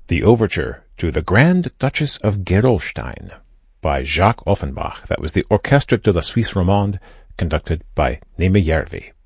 The Overture to The Grand Duchess of Gerolstein by Jacques Offenbach. That was the Orchestre de la Suisse Romande, conducted by Németh Järvi.